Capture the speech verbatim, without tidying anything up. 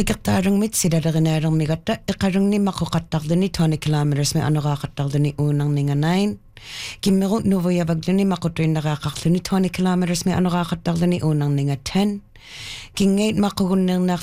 Qikirtaarungmit silalerinaarermigatta iqarungnimaquqattarluni twenty kilometers me anoraqattarluni uunarninganain kimmeru nuvuyavagluni maqutuinneraaqarluni twenty kilometers me anoraqattarluni uunarninga ten kingait maqugunnernaar